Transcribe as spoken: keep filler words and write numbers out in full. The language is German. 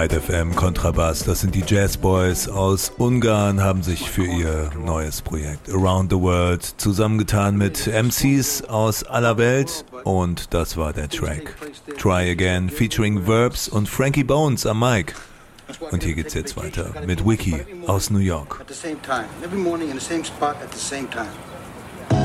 Ride F M Kontrabass. Das sind die Jazz Boys aus Ungarn, haben sich für ihr neues Projekt Around the World zusammengetan mit M Cs aus aller Welt. Und das war der Track Try Again featuring Verbs und Frankie Bones am Mic. Und hier geht's jetzt weiter mit Wiki aus New York. At the same time, every morning in the same spot at the same time.